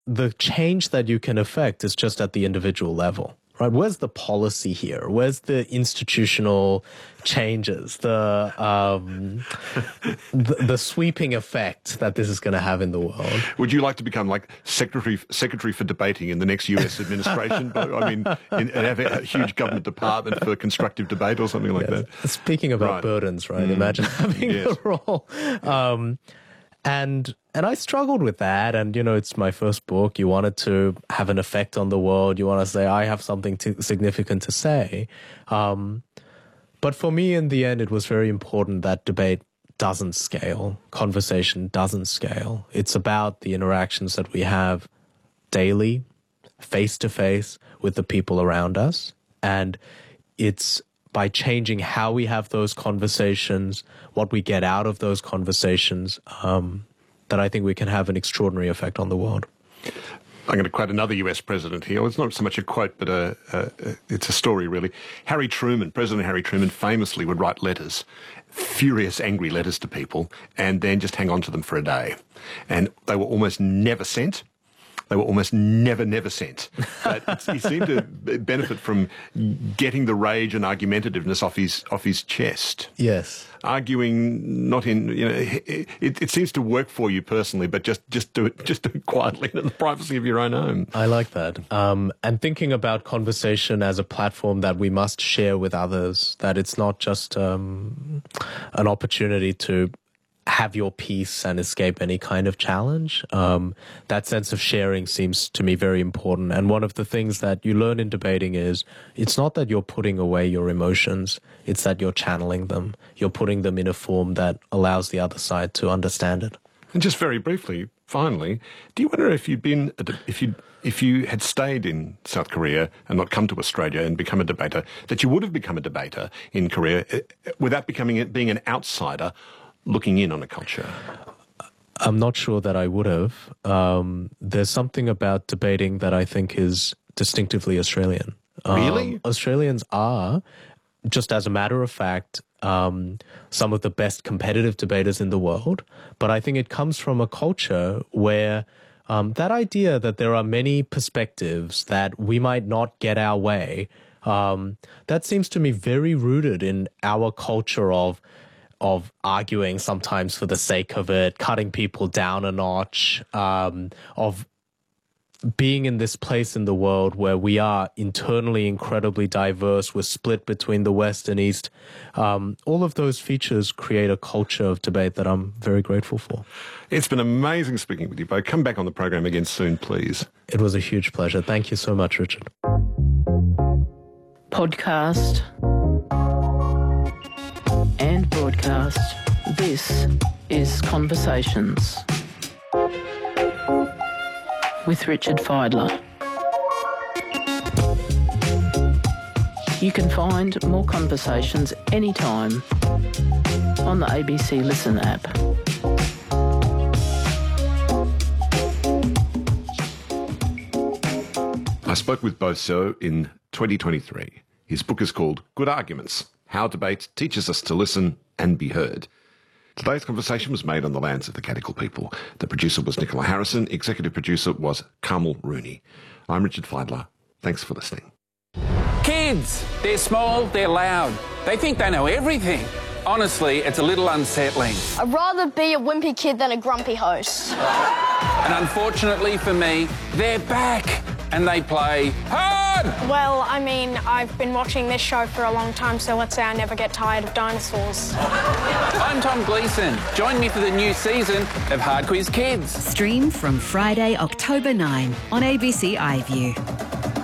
the change that you can affect is just at the individual level, right? Where's the policy here? Where's the institutional changes, the sweeping effect that this is going to have in the world? Would you like to become like secretary for debating in the next US administration? I mean, and have a huge government department for constructive debate or something like that. Speaking about burdens, right? Imagine having the role. And I struggled with that. And, you know, it's my first book. You wanted to have an effect on the world. You want to say, I have something significant to say. But for me, in the end, it was very important that debate doesn't scale. Conversation doesn't scale. It's about the interactions that we have daily, face-to-face with the people around us. And it's by changing how we have those conversations, what we get out of those conversations, that I think we can have an extraordinary effect on the world. I'm going to quote another US president here. Well, it's not so much a quote, but it's a story, really. President Harry Truman famously would write letters, furious, angry letters to people, and then just hang on to them for a day. And they were almost never sent. They were almost never sent. But he seemed to benefit from getting the rage and argumentativeness off his chest. Yes. Arguing not in, you know, it seems to work for you personally, but just do it quietly in the privacy of your own home. I like that. And thinking about conversation as a platform that we must share with others, that it's not just an opportunity to have your peace and escape any kind of challenge. That sense of sharing seems to me very important. And one of the things that you learn in debating is it's not that you're putting away your emotions, it's that you're channeling them. You're putting them in a form that allows the other side to understand it. And just very briefly, finally, do you wonder if if you had stayed in South Korea and not come to Australia and become a debater, that you would have become a debater in Korea without being an outsider looking in on a culture? I'm not sure that I would have. There's something about debating that I think is distinctively Australian. Really? Australians are, just as a matter of fact, some of the best competitive debaters in the world. But I think it comes from a culture where that idea that there are many perspectives, that we might not get our way, that seems to me very rooted in our culture of arguing sometimes for the sake of it, cutting people down a notch, of being in this place in the world where we are internally incredibly diverse, we're split between the West and East. All of those features create a culture of debate that I'm very grateful for. It's been amazing speaking with you both. Come back on the program again soon, please. It was a huge pleasure. Thank you so much, Richard. Podcast and broadcast. This is Conversations with Richard Fidler. You can find more conversations anytime on the ABC Listen app. I spoke with Bo Tso in 2023. His book is called Good Arguments: How Debate Teaches Us to Listen and Be Heard. Today's conversation was made on the lands of the Gadigal people. The producer was Nicola Harrison. Executive producer was Carmel Rooney. I'm Richard Fidler. Thanks for listening. Kids, they're small, they're loud. They think they know everything. Honestly, it's a little unsettling. I'd rather be a wimpy kid than a grumpy host. And unfortunately for me, they're back and they play hard! Well, I mean, I've been watching this show for a long time, so let's say I never get tired of dinosaurs. I'm Tom Gleeson. Join me for the new season of Hard Quiz Kids. Stream from Friday, October 9 on ABC iView.